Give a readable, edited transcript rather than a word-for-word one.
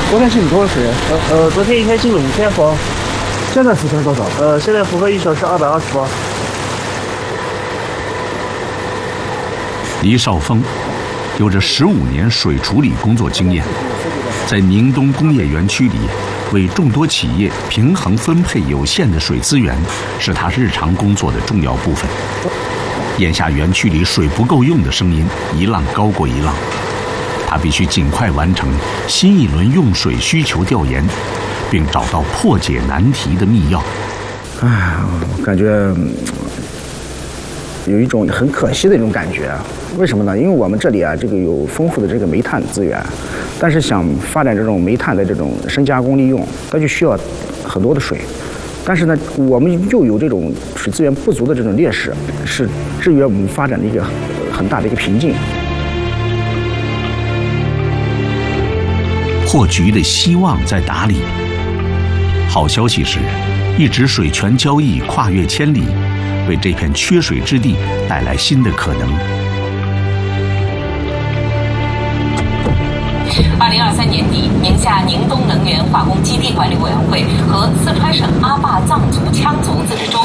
昨天进多少水？ 昨天一天进了5000方， 现在负荷多少？ 现在负荷1小时220方。 黎少峰有着15年水处理工作经验，在宁东工业园区里，为众多企业平衡分配有限的水资源，是他日常工作的重要部分。眼下园区里水不够用的声音一浪高过一浪，他必须尽快完成新一轮用水需求调研，并找到破解难题的密钥。 我感觉有一种很可惜的一种感觉。为什么呢？因为我们这里这个有丰富的这个煤炭资源，但是想发展这种煤炭的这种深加工利用，它就需要很多的水。但是呢，我们又有这种水资源不足的这种劣势，是制约我们发展的一个很大的一个瓶颈。 破局的希望在哪里？好消息是，一纸水权交易跨越千里，为这片缺水之地带来新的可能。 2023年底，宁夏宁东能源化工基地管理委员会和四川省阿坝藏族羌族自治州